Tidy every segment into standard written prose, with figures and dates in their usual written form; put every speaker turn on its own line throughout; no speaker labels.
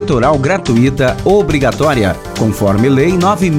eleitoral gratuita obrigatória, conforme Lei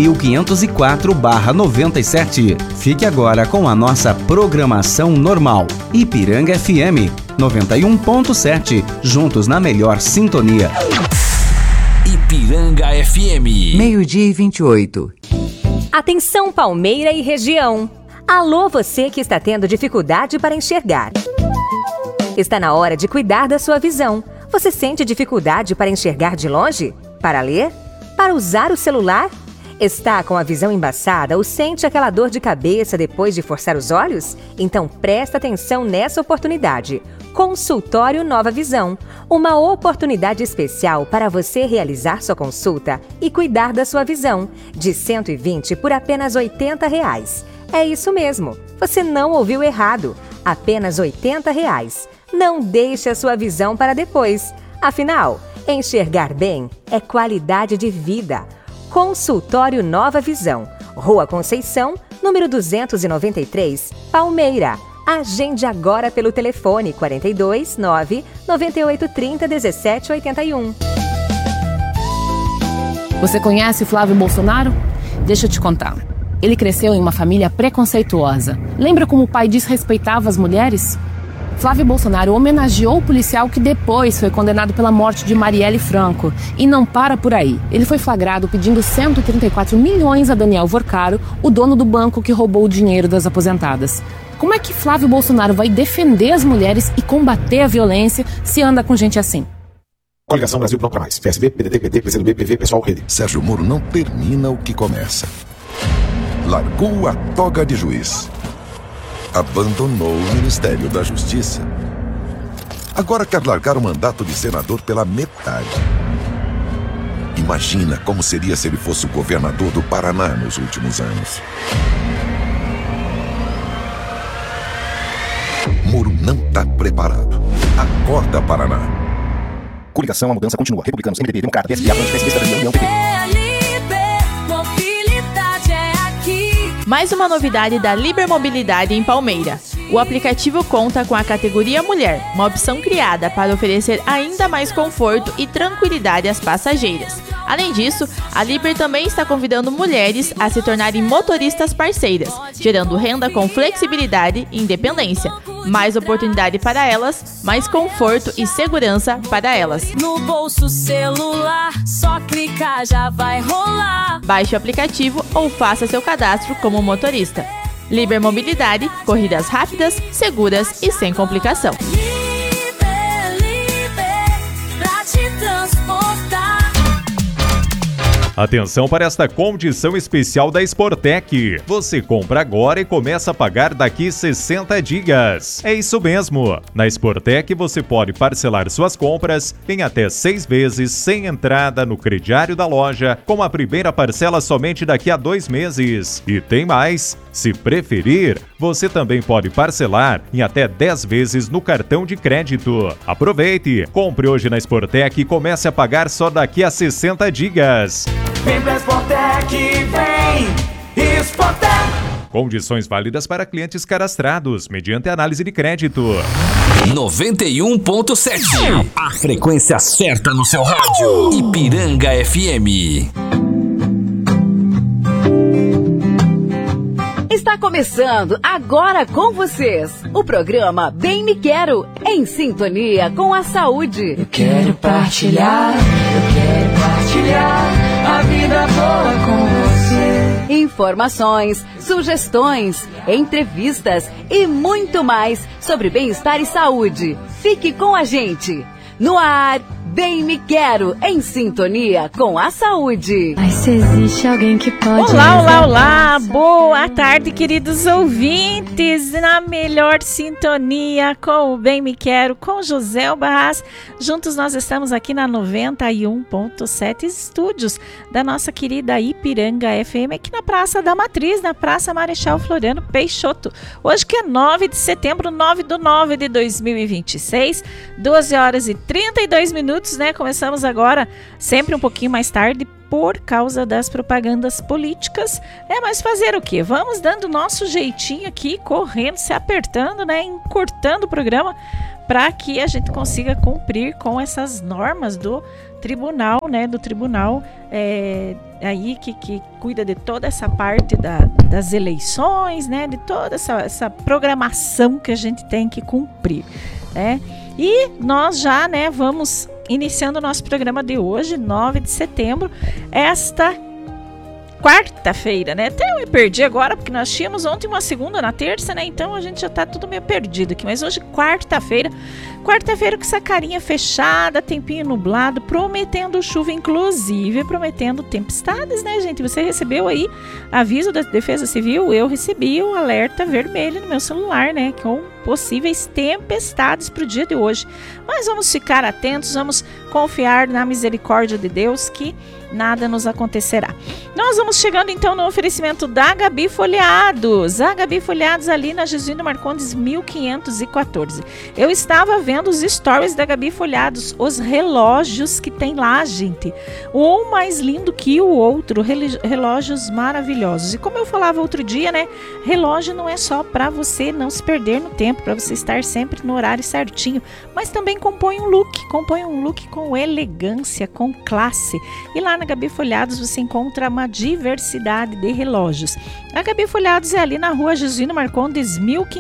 9.504/97. Fique agora com a nossa programação normal. Ipiranga FM 91.7, juntos na melhor sintonia.
Ipiranga FM.
12:28.
Atenção, Palmeira e região. Alô, você que está tendo dificuldade para enxergar. Está na hora de cuidar da sua visão. Você sente dificuldade para enxergar de longe? Para ler? Para usar o celular? Está com a visão embaçada ou sente aquela dor de cabeça depois de forçar os olhos? Então presta atenção nessa oportunidade. Consultório Nova Visão. Uma oportunidade especial para você realizar sua consulta e cuidar da sua visão. De R$ 120 por apenas R$ 80. É isso mesmo, você não ouviu errado. Apenas R$ 80. Não deixe a sua visão para depois. Afinal, enxergar bem é qualidade de vida. Consultório Nova Visão. Rua Conceição, número 293, Palmeira. Agende agora pelo telefone 42 9 9830 1781.
Você conhece Flávio Bolsonaro? Deixa eu te contar. Ele cresceu em uma família preconceituosa. Lembra como o pai desrespeitava as mulheres? Flávio Bolsonaro homenageou o policial que depois foi condenado pela morte de Marielle Franco. E não para por aí. Ele foi flagrado pedindo 134 milhões a Daniel Vorcaro, o dono do banco que roubou o dinheiro das aposentadas. Como é que Flávio Bolsonaro vai defender as mulheres e combater a violência se anda com gente assim?
Coligação Brasil Não Pra Mais. PSB, PDT, PT, PCdoB, PV, Pessoal, Rede.
Sérgio Moro não termina o que começa. Largou a toga de juiz. Abandonou o Ministério da Justiça. Agora quer largar o mandato de senador pela metade. Imagina como seria se ele fosse o governador do Paraná nos últimos anos. Moro não está preparado. Acorda, Paraná.
Coligação, a mudança continua. Republicanos, MDB, Democrata, PSB, Avante, PSB, Cidadania, União, PT.
Mais uma novidade da Liber Mobilidade em Palmeira. O aplicativo conta com a categoria Mulher, uma opção criada para oferecer ainda mais conforto e tranquilidade às passageiras. Além disso, a Liber também está convidando mulheres a se tornarem motoristas parceiras, gerando renda com flexibilidade e independência. Mais oportunidade para elas, mais conforto e segurança para elas.
No bolso celular, só clicar já vai rolar.
Baixe o aplicativo ou faça seu cadastro como motorista. Liber Mobilidade, corridas rápidas, seguras e sem complicação.
Pra te transportar.
Atenção para esta condição especial da Sportec. Você compra agora e começa a pagar daqui 60 dias. É isso mesmo. Na Sportec você pode parcelar suas compras em até 6 vezes sem entrada no crediário da loja, com a primeira parcela somente daqui a 2 meses. E tem mais. Se preferir, você também pode parcelar em até 10 vezes no cartão de crédito. Aproveite! Compre hoje na Sportec e comece a pagar só daqui a 60 dias.
Vem pra Sportec, vem! Sportec!
Condições válidas para clientes cadastrados, mediante análise de crédito.
91.7. A frequência certa no seu rádio. Ipiranga FM.
Está começando agora com vocês o programa Bem Me Quero, em sintonia com a saúde.
Eu quero partilhar a vida boa com você.
Informações, sugestões, entrevistas e muito mais sobre bem-estar e saúde. Fique com a gente. No ar, Bem Me Quero, em sintonia com a saúde.
Mas se existe alguém que pode...
Olá! Boa tarde, queridos ouvintes, na melhor sintonia com o Bem Me Quero, com José Barras. Juntos nós estamos aqui na 91.7 estúdios da nossa querida Ipiranga FM, aqui na Praça da Matriz, na Praça Marechal Floriano Peixoto. Hoje que é 9 de setembro, 9/9 de 2026, 12 horas e 32 minutos, né? Começamos agora, sempre um pouquinho mais tarde, por causa das propagandas políticas, mas fazer o quê? Vamos dando o nosso jeitinho aqui, correndo, se apertando, né? Encurtando o programa, para que a gente consiga cumprir com essas normas do tribunal, né, do tribunal aí que cuida de toda essa parte das eleições, né, de toda essa programação que a gente tem que cumprir, né? E nós já, né, vamos iniciando o nosso programa de hoje, 9 de setembro, esta quarta-feira, né? Até eu me perdi agora, porque nós tínhamos ontem uma segunda na terça, né? Então a gente já tá tudo meio perdido aqui. Mas hoje, quarta-feira com essa carinha fechada, tempinho nublado, prometendo chuva, inclusive prometendo tempestades, né, gente? Você recebeu aí aviso da Defesa Civil? Eu recebi o alerta vermelho no meu celular, né? Com possíveis tempestades para o dia de hoje. Mas vamos ficar atentos, vamos confiar na misericórdia de Deus que nada nos acontecerá. Nós vamos chegando então no oferecimento da Gabi Folheados. A Gabi Folheados ali na Jesuíno Marcondes 1514. Eu estava vendo os stories da Gabi Folheados, os relógios que tem lá, gente. Um mais lindo que o outro, relógios maravilhosos. E como eu falava outro dia, né? Relógio não é só para você não se perder no tempo, para você estar sempre no horário certinho, mas também compõe um look com elegância, com classe. E lá na Gabi Folheados você encontra uma diversidade de relógios. A Gabi Folheados é ali na rua Jesuíno Marcondes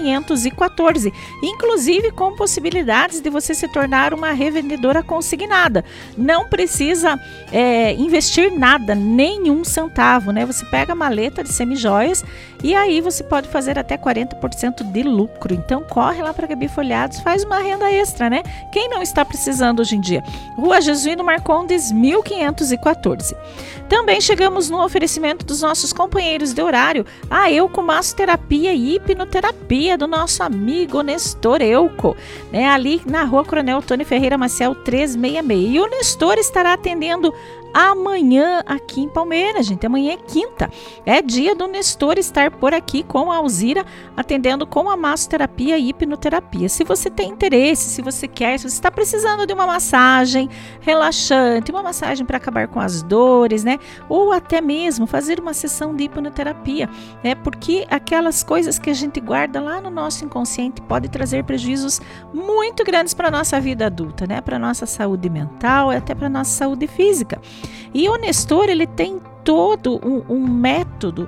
1514, inclusive com possibilidades de você se tornar uma revendedora consignada. Não precisa investir nada, nenhum centavo, né? Você pega a maleta de semijoias e aí você pode fazer até 40% de lucro. Então corre lá para Gabi Folheados, faz uma renda extra, né? Quem não está precisando hoje em dia? Rua Jesuíno Marcondes 1514. Também chegamos no oferecimento dos nossos companheiros de horário, a Euco Massoterapia e Hipnoterapia do nosso amigo Nestor Euco, né? Ali na rua Coronel Antônio Ferreira Maciel 366. E o Nestor estará atendendo amanhã aqui em Palmeira, gente. Amanhã é quinta. É dia do Nestor estar por aqui com a Alzira, atendendo com a massoterapia e hipnoterapia. Se você tem interesse, se você está precisando de uma massagem relaxante, uma massagem para acabar com as dores, né? Ou até mesmo fazer uma sessão de hipnoterapia, né? Porque aquelas coisas que a gente guarda lá no nosso inconsciente pode trazer prejuízos muito grandes para a nossa vida adulta, né? Para a nossa saúde mental e até para a nossa saúde física. E o Nestor, ele tem todo um método,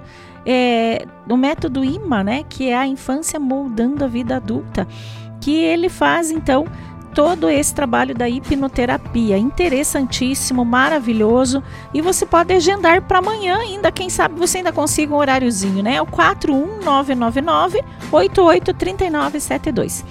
o método IMA, né, que é a infância moldando a vida adulta, que ele faz, então, todo esse trabalho da hipnoterapia, interessantíssimo, maravilhoso, e você pode agendar para amanhã ainda, quem sabe você ainda consiga um horáriozinho, né, é o 41999-883972.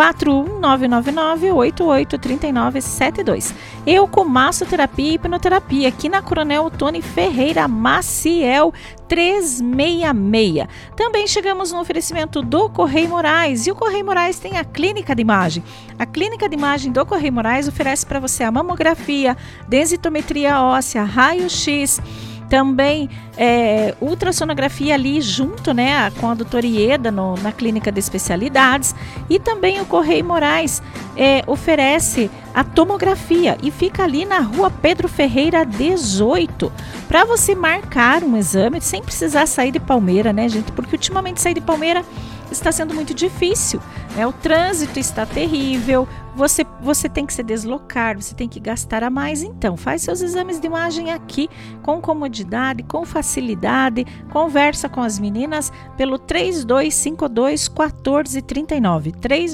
41999-883972. Eu com massoterapia e hipnoterapia aqui na Coronel Antônio Ferreira Maciel 366. Também chegamos no oferecimento do Correio Moraes, e o Correio Moraes tem a clínica de imagem. A clínica de imagem do Correio Moraes oferece para você a mamografia, densitometria óssea, raio-x, também ultrassonografia ali junto, né, com a doutora Ieda na clínica de especialidades. E também o Correio Moraes oferece a tomografia e fica ali na rua Pedro Ferreira 18, para você marcar um exame sem precisar sair de Palmeira, né, gente? Porque ultimamente sair de Palmeira está sendo muito difícil, né? O trânsito está terrível, você tem que se deslocar, você tem que gastar a mais. Então, faz seus exames de imagem aqui com comodidade, com facilidade, conversa com as meninas pelo 3252-1439,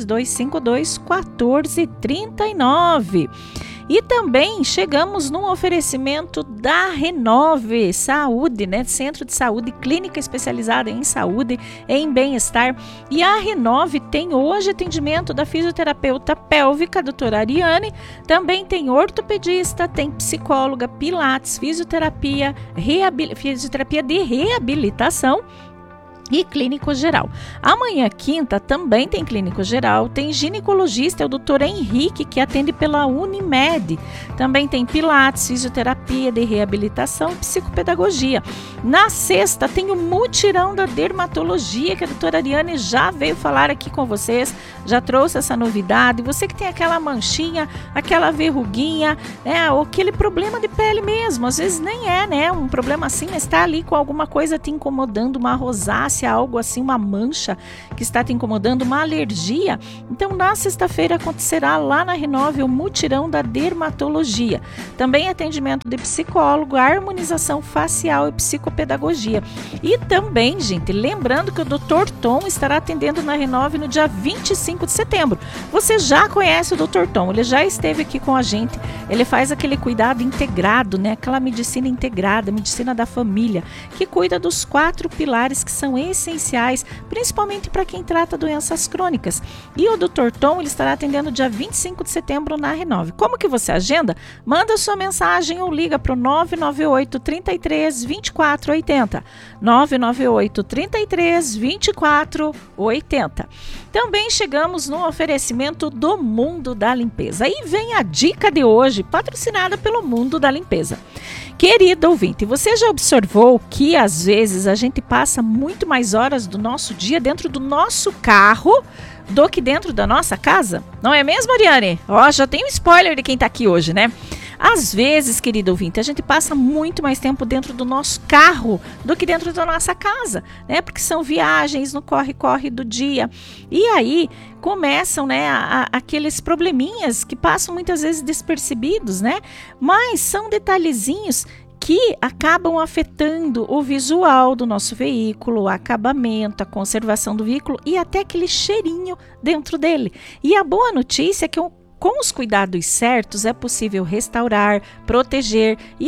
3252-1439. E também chegamos num oferecimento da Renove Saúde, né? Centro de Saúde, clínica especializada em saúde, em bem-estar. E a Renove tem hoje atendimento da fisioterapeuta pélvica, a doutora Ariane. Também tem ortopedista, tem psicóloga, pilates, fisioterapia de reabilitação e clínico geral. Amanhã, quinta, também tem clínico geral, tem ginecologista, é o doutor Henrique, que atende pela Unimed. Também tem pilates, fisioterapia de reabilitação e psicopedagogia. Na sexta, tem o mutirão da dermatologia, que a doutora Ariane já veio falar aqui com vocês, já trouxe essa novidade. Você que tem aquela manchinha, aquela verruguinha, né, ou aquele problema de pele mesmo, às vezes nem é, né, um problema assim, mas está ali com alguma coisa te incomodando, uma rosácea se é algo assim, uma mancha que está te incomodando, uma alergia, então na sexta-feira acontecerá lá na Renove o mutirão da dermatologia. Também atendimento de psicólogo, harmonização facial e psicopedagogia. E também, gente, lembrando que o Dr. Tom estará atendendo na Renove no dia 25 de setembro. Você já conhece o Dr. Tom, ele já esteve aqui com a gente, ele faz aquele cuidado integrado, né? Aquela medicina integrada, medicina da família, que cuida dos 4 pilares que são essenciais, principalmente para quem trata doenças crônicas. E o Dr. Tom, ele estará atendendo dia 25 de setembro na Renove. Como que você agenda? Manda sua mensagem ou liga para o 998 33 24 80. 998 33 24 80. Também chegamos no oferecimento do Mundo da Limpeza. E vem a dica de hoje, patrocinada pelo Mundo da Limpeza. Querido ouvinte, você já observou que às vezes a gente passa muito mais horas do nosso dia dentro do nosso carro do que dentro da nossa casa? Não é mesmo, Ariane? Ó, já tem um spoiler de quem tá aqui hoje, né? Às vezes, querido ouvinte, a gente passa muito mais tempo dentro do nosso carro do que dentro da nossa casa, né? Porque são viagens no corre-corre do dia. E aí começam, né, aqueles probleminhas que passam muitas vezes despercebidos, né? Mas são detalhezinhos que acabam afetando o visual do nosso veículo, o acabamento, a conservação do veículo e até aquele cheirinho dentro dele. E a boa notícia é que com os cuidados certos é possível restaurar, proteger e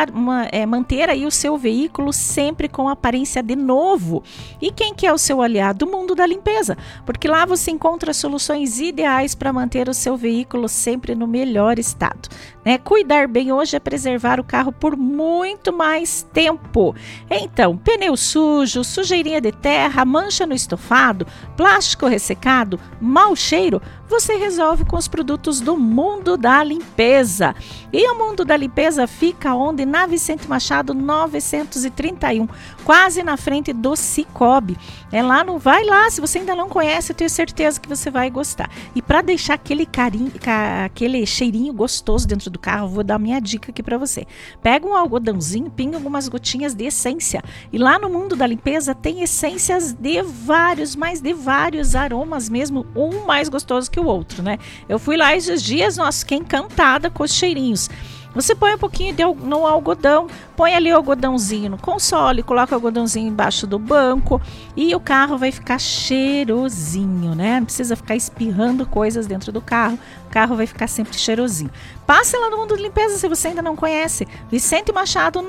manter aí o seu veículo sempre com aparência de novo. E quem que é o seu aliado? O Mundo da Limpeza, porque lá você encontra soluções ideais para manter o seu veículo sempre no melhor estado. Né? Cuidar bem hoje é preservar o carro por muito mais tempo. Então, pneu sujo, sujeirinha de terra, mancha no estofado, plástico ressecado, mau cheiro, você resolve com os produtos do Mundo da Limpeza. E o Mundo da Limpeza fica onde? Na Vicente Machado 931, quase na frente do Cicobi. Vai lá, se você ainda não conhece, eu tenho certeza que você vai gostar. E para deixar aquele aquele cheirinho gostoso dentro do carro, vou dar minha dica aqui para você. Pega um algodãozinho, pinga algumas gotinhas de essência. E lá no Mundo da Limpeza tem essências de vários aromas mesmo, um mais gostoso que o outro, né? Eu fui lá esses dias, nossa, fiquei encantada com os cheirinhos. Você põe um pouquinho no algodão, põe ali o algodãozinho no console, coloca o algodãozinho embaixo do banco e o carro vai ficar cheirosinho, né? Não precisa ficar espirrando coisas dentro do carro, o carro vai ficar sempre cheirosinho. Passe lá no Mundo de Limpeza se você ainda não conhece, Vicente Machado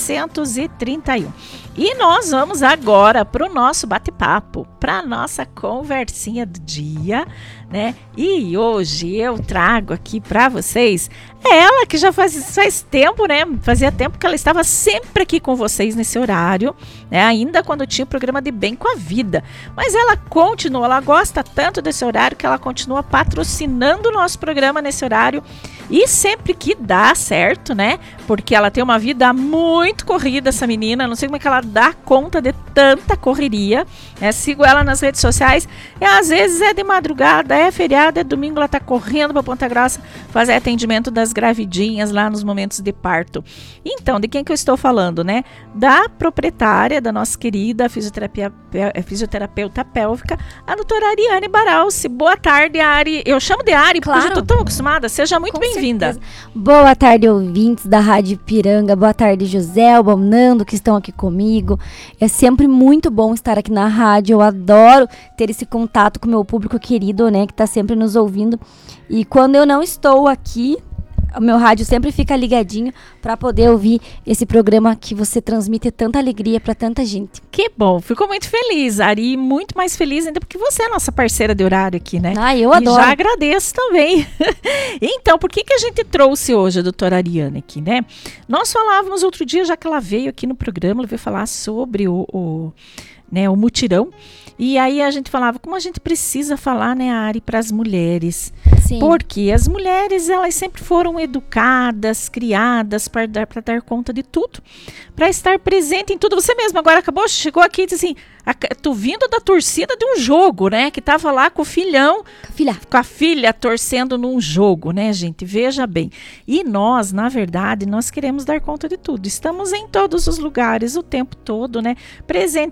931. E nós vamos agora para o nosso bate-papo, para a nossa conversinha do dia, né? E hoje eu trago aqui para vocês ela que já faz tempo, né? Fazia tempo que ela estava sempre aqui com vocês nesse horário, né? Ainda quando tinha o programa de Bem com a Vida. Mas ela continua, ela gosta tanto desse horário que ela continua patrocinando o nosso programa nesse horário. E sempre que dá certo, né? Porque ela tem uma vida muito corrida, essa menina. Não sei como é que ela dá conta de tanta correria. Sigo ela nas redes sociais. E às vezes é de madrugada, é feriado, é domingo, ela tá correndo para Ponta Grossa fazer atendimento das gravidinhas lá nos momentos de parto. Então, de quem que eu estou falando, né? Da proprietária, da nossa querida fisioterapeuta pélvica, a doutora Ariane Baralci. Boa tarde, Ari. Eu chamo de Ari, claro, porque eu já estou tão acostumada. Seja muito bem-vinda.
Boa tarde, ouvintes da Rádio Piranga. Boa tarde, Joselba, Nando, que estão aqui comigo. É sempre muito bom estar aqui na rádio. Eu adoro ter esse contato com o meu público querido, né, que está sempre nos ouvindo. E quando eu não estou aqui, o meu rádio sempre fica ligadinho para poder ouvir esse programa que você transmite tanta alegria para tanta gente.
Que bom, fico muito feliz, Ari, muito mais feliz ainda porque você é nossa parceira de horário aqui, né?
Eu adoro.
E já agradeço também. Então, por que a gente trouxe hoje a doutora Ariane aqui, né? Nós falávamos outro dia, já que ela veio aqui no programa, ela veio falar sobre o mutirão. E aí a gente falava como a gente precisa falar, né, Ari, para as mulheres.
Sim.
Porque as mulheres, elas sempre foram educadas, criadas para dar conta de tudo, para estar presente em tudo. Você mesmo agora chegou aqui e disse assim, tô vindo da torcida de um jogo, né, que tava lá com o filhão, com a filha torcendo num jogo, né, gente, veja bem. E nós, na verdade, nós queremos dar conta de tudo. Estamos em todos os lugares o tempo todo, né, presente em tudo,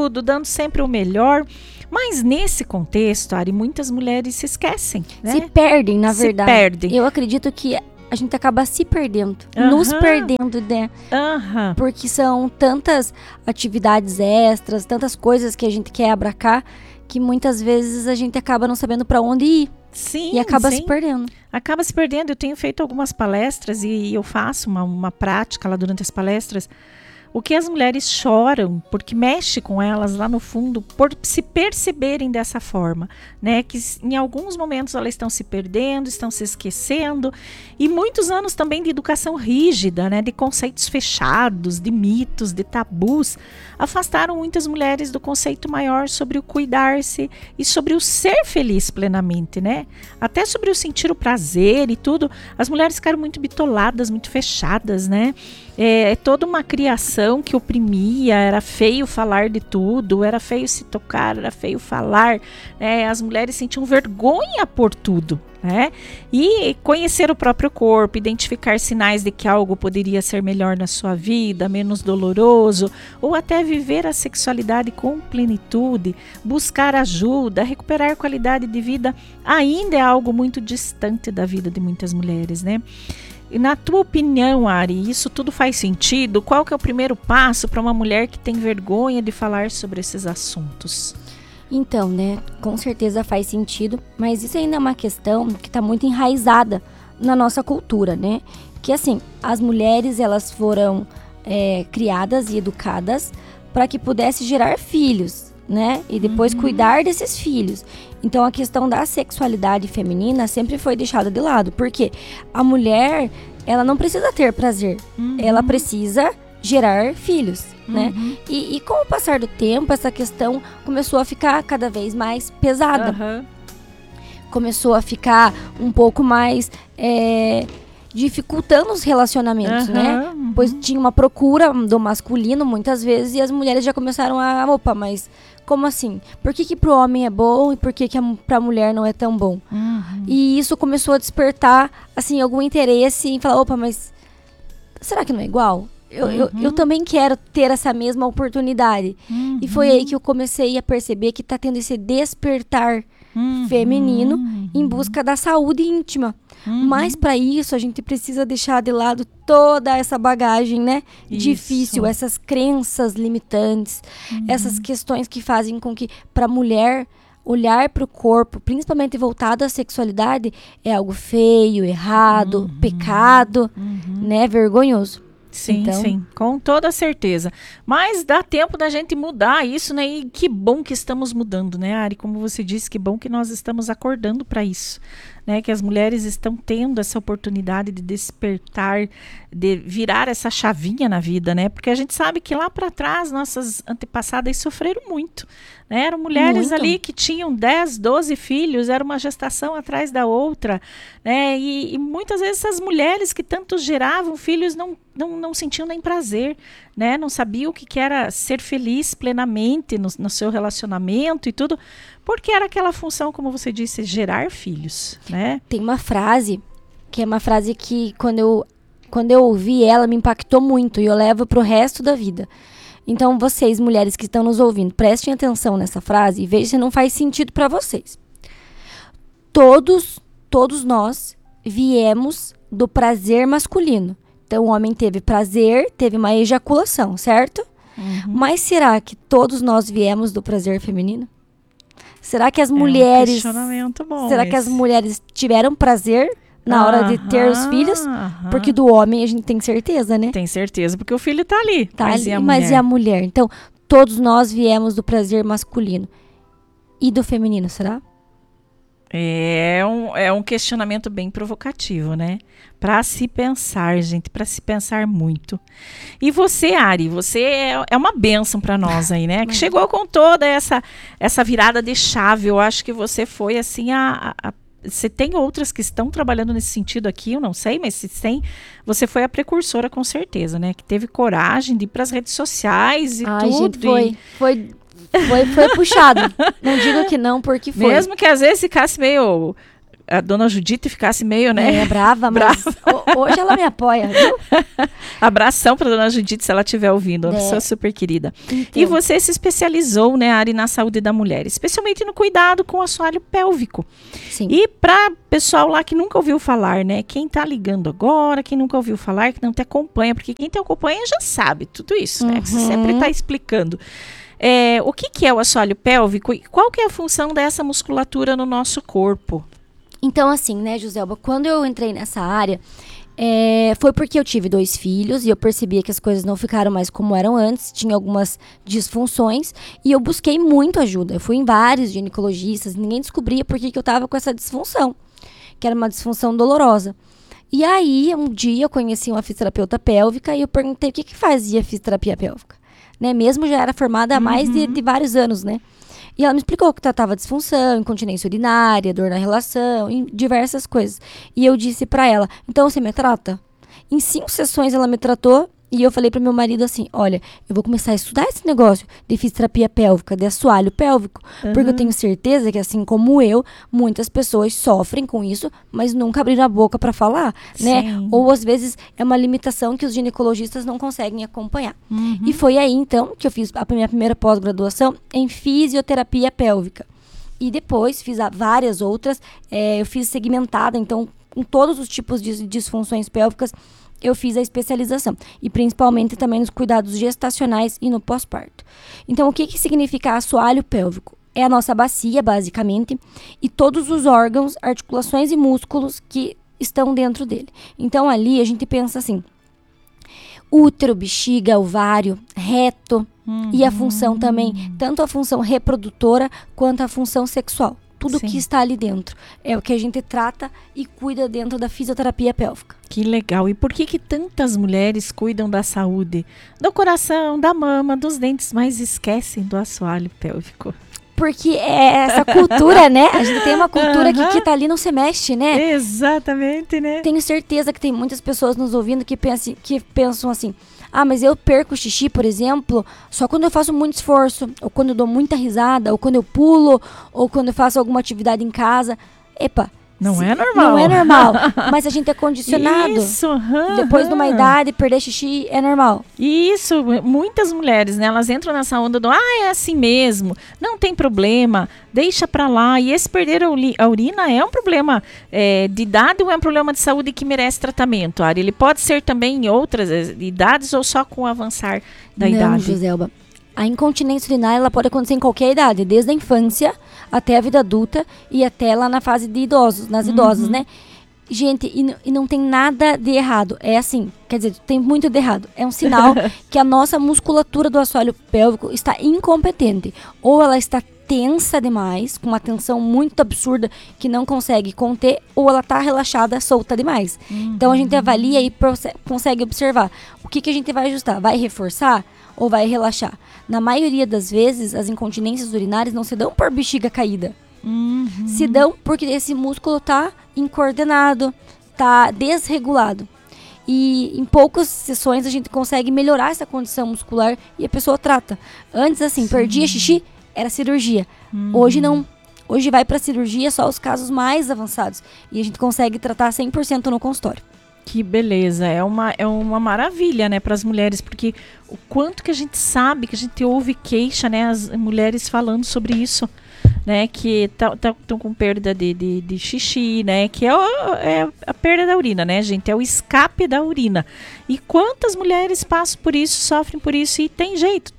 tudo, dando sempre o melhor. Mas nesse contexto, Ari, muitas mulheres se esquecem, né?
Se perdem, na verdade.
Se perdem.
Eu acredito que a gente acaba se perdendo, nos perdendo, né? Porque são tantas atividades extras, tantas coisas que a gente quer abraçar, que muitas vezes a gente acaba não sabendo para onde ir.
Sim,
e acaba se perdendo.
Acaba se perdendo. Eu tenho feito algumas palestras e eu faço uma prática lá durante as palestras. O que as mulheres choram, porque mexe com elas lá no fundo, por se perceberem dessa forma, né? Que em alguns momentos elas estão se perdendo, estão se esquecendo. E muitos anos também de educação rígida, né? De conceitos fechados, de mitos, de tabus, afastaram muitas mulheres do conceito maior sobre o cuidar-se e sobre o ser feliz plenamente, né? Até sobre o sentir o prazer e tudo. As mulheres ficaram muito bitoladas, muito fechadas, né? É toda uma criação que oprimia, era feio falar de tudo, era feio se tocar, era feio falar, né? As mulheres sentiam vergonha por tudo, né? E conhecer o próprio corpo, identificar sinais de que algo poderia ser melhor na sua vida, menos doloroso, ou até viver a sexualidade com plenitude, buscar ajuda, recuperar qualidade de vida, ainda é algo muito distante da vida de muitas mulheres, né? E na tua opinião, Ari, isso tudo faz sentido? Qual que é o primeiro passo para uma mulher que tem vergonha de falar sobre esses assuntos?
Então, né, com certeza faz sentido, mas isso ainda é uma questão que está muito enraizada na nossa cultura, né? Que assim, as mulheres elas foram criadas e educadas para que pudesse gerar filhos, né? E depois cuidar desses filhos. Então a questão da sexualidade feminina sempre foi deixada de lado, porque a mulher, ela não precisa ter prazer, ela precisa gerar filhos, né? E com o passar do tempo, essa questão começou a ficar cada vez mais pesada. Começou a ficar um pouco mais dificultando os relacionamentos, né? Pois tinha uma procura do masculino muitas vezes e as mulheres já começaram a, opa, mas como assim? Por que pro homem é bom e por que pra mulher não é tão bom? E isso começou a despertar, assim, algum interesse em falar, opa, mas será que não é igual? Eu também quero ter essa mesma oportunidade. E foi aí que eu comecei a perceber que tá tendo esse despertar feminino em busca da saúde íntima. Mas para isso a gente precisa deixar de lado toda essa bagagem, né? Difícil, essas crenças limitantes, essas questões que fazem com que para a mulher olhar para o corpo, principalmente voltado à sexualidade, é algo feio, errado, pecado, né? Vergonhoso.
Sim, então, sim, com toda certeza. Mas dá tempo da gente mudar isso, né? E que bom que estamos mudando, né, Ari? Como você disse, que bom que nós estamos acordando para isso, né? Que as mulheres estão tendo essa oportunidade de despertar, de virar essa chavinha na vida, né? Porque a gente sabe que lá para trás nossas antepassadas sofreram muito, né? Eram mulheres ali que tinham 10, 12 filhos, era uma gestação atrás da outra, né? E muitas vezes essas mulheres que tanto geravam filhos não sentiam nem prazer, né? Não sabiam o que era ser feliz plenamente no seu relacionamento e tudo, porque era aquela função, como você disse, gerar filhos, né?
Tem uma frase, que é uma frase que quando eu ouvi ela me impactou muito e eu levo pro resto da vida. Então vocês, mulheres que estão nos ouvindo, prestem atenção nessa frase e vejam se não faz sentido para vocês. Todos nós viemos do prazer masculino. Então o homem teve prazer, teve uma ejaculação, certo? Mas será que todos nós viemos do prazer feminino? Será que as mulheres...
É um questionamento bom.
Será que as mulheres tiveram prazer na hora de ter os filhos? Porque do homem a gente tem certeza, né?
Tem certeza, porque o filho tá ali.
Tá ali, mas e a mulher? Então, todos nós viemos do prazer masculino. E do feminino, será?
É um questionamento bem provocativo, né? Para se pensar, gente, para se pensar muito. E você, Ari, você é uma bênção para nós aí, né? Que chegou com toda essa virada de chave. Eu acho que você foi assim você tem outras que estão trabalhando nesse sentido aqui, eu não sei, mas se tem, você foi a precursora com certeza, né? Que teve coragem de ir para as redes sociais e tudo.
Gente, foi puxado. Não digo que não, porque foi.
Mesmo que às vezes ficasse meio a dona Judite ficasse meio, né?
Brava, mas hoje ela me apoia, viu?
Abração pra dona Judite, se ela estiver ouvindo, uma pessoa super querida. Então. E você se especializou, né, Ari, na saúde da mulher, especialmente no cuidado com o assoalho pélvico.
Sim.
E pra pessoal lá que nunca ouviu falar, né, quem tá ligando agora, quem nunca ouviu falar, que não te acompanha, porque quem te acompanha já sabe tudo isso, né, que você sempre tá explicando. O que é o assoalho pélvico e qual que é a função dessa musculatura no nosso corpo?
Então, assim, né, Joselba, quando eu entrei nessa área, foi porque eu tive 2 filhos e eu percebia que as coisas não ficaram mais como eram antes, tinha algumas disfunções e eu busquei muito ajuda. Eu fui em vários ginecologistas, ninguém descobria por que eu tava com essa disfunção, que era uma disfunção dolorosa. E aí, um dia eu conheci uma fisioterapeuta pélvica e eu perguntei o que fazia fisioterapia pélvica. Né? Mesmo já era formada há mais de vários anos, né? E ela me explicou que tratava disfunção, incontinência urinária, dor na relação, em diversas coisas. E eu disse pra ela, então você me trata? Em 5 sessões ela me tratou e eu falei pro meu marido assim, olha, eu vou começar a estudar esse negócio de fisioterapia pélvica, de assoalho pélvico, porque eu tenho certeza que assim como eu, muitas pessoas sofrem com isso, mas nunca abriram a boca pra falar, né? Ou às vezes é uma limitação que os ginecologistas não conseguem acompanhar. E foi aí então que eu fiz a minha primeira pós-graduação em fisioterapia pélvica. E depois fiz várias outras, eu fiz segmentada, então com todos os tipos de disfunções pélvicas, eu fiz a especialização. E principalmente também nos cuidados gestacionais e no pós-parto. Então, o que significa assoalho pélvico? É a nossa bacia, basicamente, e todos os órgãos, articulações e músculos que estão dentro dele. Então, ali a gente pensa assim, útero, bexiga, ovário, reto, e a função também, tanto a função reprodutora quanto a função sexual. Tudo que está ali dentro. É o que a gente trata e cuida dentro da fisioterapia pélvica.
Que legal. E por que tantas mulheres cuidam da saúde? Do coração, da mama, dos dentes, mas esquecem do assoalho pélvico?
Porque é essa cultura, né? A gente tem uma cultura que tá ali, não se mexe, né?
Exatamente, né?
Tenho certeza que tem muitas pessoas nos ouvindo que pensam assim, mas eu perco o xixi, por exemplo, só quando eu faço muito esforço, ou quando eu dou muita risada, ou quando eu pulo, ou quando eu faço alguma atividade em casa.
Não é normal.
Não é normal, mas a gente é condicionado.
Isso,
depois de uma idade, perder xixi é normal.
Isso, muitas mulheres, né, elas entram nessa onda do, é assim mesmo, não tem problema, deixa pra lá. E esse perder a urina é um problema de idade ou é um problema de saúde que merece tratamento, Ari? Ele pode ser também em outras idades ou só com o avançar da idade?
Não, Joselba. A incontinência urinária ela pode acontecer em qualquer idade, desde a infância até a vida adulta e até lá na fase de idosos, nas idosas, né? Gente, e não tem nada de errado. É assim, quer dizer, tem muito de errado. É um sinal que a nossa musculatura do assoalho pélvico está incompetente. Ou ela está tensa demais, com uma tensão muito absurda que não consegue conter, ou ela está relaxada, solta demais. Então a gente avalia e consegue observar. O que a gente vai ajustar? Vai reforçar ou vai relaxar? Na maioria das vezes, as incontinências urinárias não se dão por bexiga caída. Se dão porque esse músculo está incoordenado, está desregulado. E em poucas sessões a gente consegue melhorar essa condição muscular e a pessoa trata. Antes, assim, perdia xixi, era cirurgia. Hoje não. Hoje vai para cirurgia só os casos mais avançados. E a gente consegue tratar 100% no consultório.
Que beleza, é uma maravilha, né, para as mulheres, porque o quanto que a gente sabe, que a gente ouve queixa, né, as mulheres falando sobre isso, né, que estão com perda de xixi, né, que é a perda da urina, né, gente, é o escape da urina. E quantas mulheres passam por isso, sofrem por isso, e tem jeito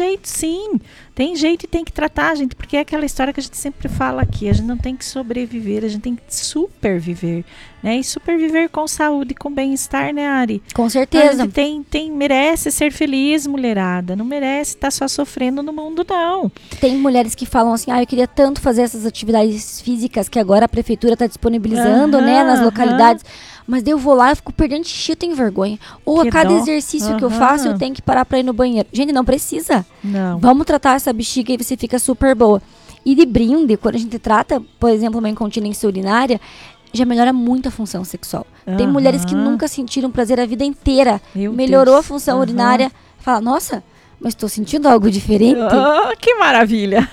sim, tem jeito e tem que tratar, gente, porque é aquela história que a gente sempre fala aqui, a gente não tem que sobreviver, a gente tem que superviver, né, e superviver com saúde, com bem-estar, né, Ari?
Com certeza.
A gente merece ser feliz, mulherada, não merece estar só sofrendo no mundo, não.
Tem mulheres que falam assim, eu queria tanto fazer essas atividades físicas que agora a prefeitura está disponibilizando, né, nas localidades, mas daí eu vou lá, eu fico perdendo xixi, eu tenho vergonha. Ou a cada exercício que eu faço, eu tenho que parar para ir no banheiro. Gente, não precisa.
Não.
Vamos tratar essa bexiga e você fica super boa. E de brinde, quando a gente trata, por exemplo, uma incontinência urinária, já melhora muito a função sexual. Tem mulheres que nunca sentiram prazer a vida inteira. Melhorou a função urinária. Fala, nossa, mas estou sentindo algo diferente.
Oh, que maravilha!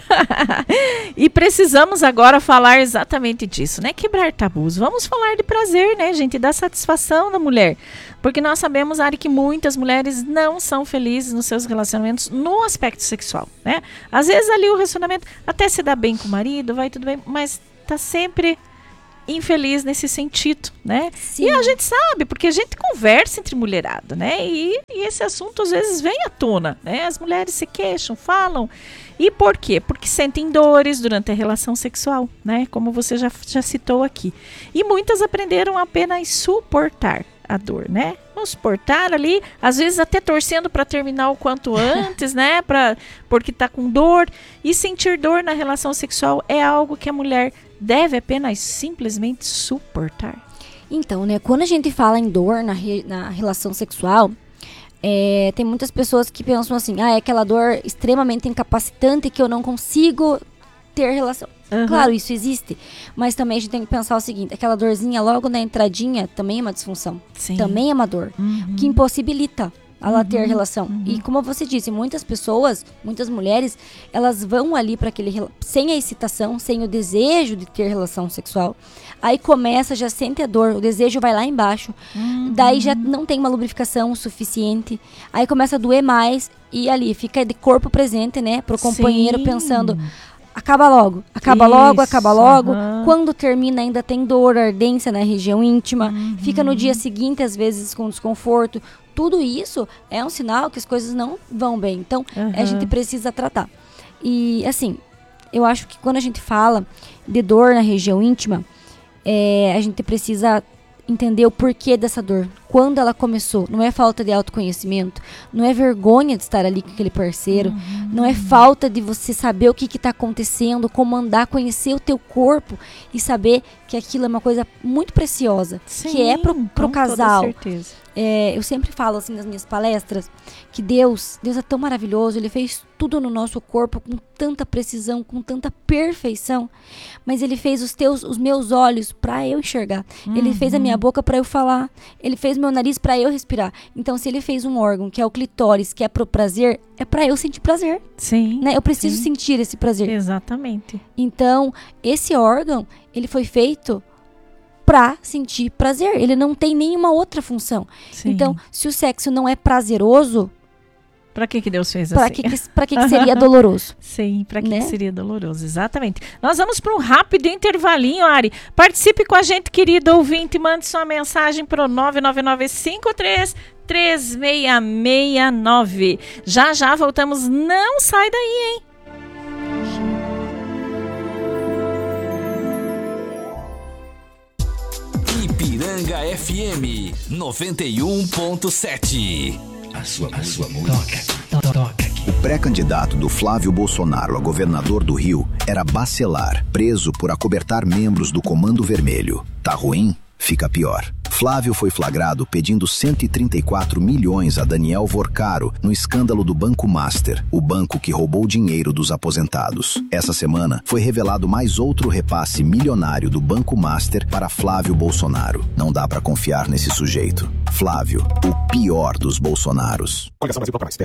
E precisamos agora falar exatamente disso, né? Quebrar tabus. Vamos falar de prazer, né, gente? Da satisfação da mulher. Porque nós sabemos, Ari, que muitas mulheres não são felizes nos seus relacionamentos no aspecto sexual, né? Às vezes ali o relacionamento até se dá bem com o marido, vai tudo bem, mas tá sempre infeliz nesse sentido, né? Sim. E a gente sabe, porque a gente conversa entre mulherada, né? E esse assunto às vezes vem à tona, né? As mulheres se queixam, falam. E por quê? Porque sentem dores durante a relação sexual, né? Como você já citou aqui. E muitas aprenderam apenas suportar a dor, né? Vamos suportar ali, às vezes até torcendo para terminar o quanto antes, né? Porque tá com dor. E sentir dor na relação sexual é algo que a mulher deve apenas simplesmente suportar.
Então, né? Quando a gente fala em dor na relação sexual, tem muitas pessoas que pensam assim, é aquela dor extremamente incapacitante que eu não consigo ter relação. Uhum. Claro, isso existe, mas também a gente tem que pensar o seguinte, aquela dorzinha logo na entradinha também é uma disfunção. Sim. Também é uma dor, que impossibilita ela ter relação. E como você disse, muitas pessoas, muitas mulheres, elas vão ali para sem a excitação, sem o desejo de ter relação sexual. Aí começa, já sente a dor, o desejo vai lá embaixo. Daí já não tem uma lubrificação suficiente. Aí começa a doer mais e ali fica de corpo presente, né, pro companheiro. Sim. Pensando, acaba logo, acaba logo. Quando termina ainda tem dor, ardência na região íntima. Fica no dia seguinte, às vezes, com desconforto. Tudo isso é um sinal que as coisas não vão bem. Então, a gente precisa tratar. E, assim, eu acho que quando a gente fala de dor na região íntima, a gente precisa entender o porquê dessa dor. Quando ela começou. Não é falta de autoconhecimento. Não é vergonha de estar ali com aquele parceiro. Não é falta de você saber o que está acontecendo, como andar, conhecer o teu corpo e saber que aquilo é uma coisa muito preciosa. Sim, que é pro casal. Com certeza. Eu sempre falo assim nas minhas palestras que Deus é tão maravilhoso, Ele fez tudo no nosso corpo com tanta precisão, com tanta perfeição, mas Ele fez os meus olhos para eu enxergar, Ele fez a minha boca para eu falar, Ele fez meu nariz para eu respirar. Então, se Ele fez um órgão que é o clitóris, que é pro prazer, é para eu sentir prazer. Sim. Né? Eu preciso sentir esse prazer.
Exatamente.
Então, esse órgão, ele foi feito pra sentir prazer. Ele não tem nenhuma outra função. Sim. Então, se o sexo não é prazeroso,
pra que Deus fez assim?
Pra que seria doloroso?
Sim, pra que seria doloroso, exatamente. Nós vamos para um rápido intervalinho, Ari. Participe com a gente, querido ouvinte, mande sua mensagem pro 999533669. Já voltamos, não sai daí, hein?
Ipiranga FM 91.7.
A sua música toca aqui. O pré-candidato do Flávio Bolsonaro a governador do Rio era Bacelar, preso por acobertar membros do Comando Vermelho. Tá ruim? Fica pior. Flávio foi flagrado pedindo 134 milhões a Daniel Vorcaro no escândalo do Banco Master, o banco que roubou dinheiro dos aposentados. Essa semana foi revelado mais outro repasse milionário do Banco Master para Flávio Bolsonaro. Não dá pra confiar nesse sujeito. Flávio, o pior dos Bolsonaros.